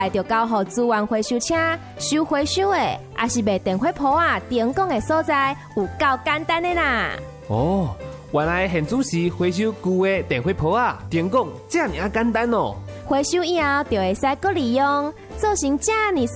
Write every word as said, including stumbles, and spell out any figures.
就交予资源回收车收回收的，也是卖电火泡啊、电工的所在，有够简单的啦。 哦，原来现主是回收旧的电火泡啊、电工，这样啊简单哦。 回收以后就会使搁利用，做成这样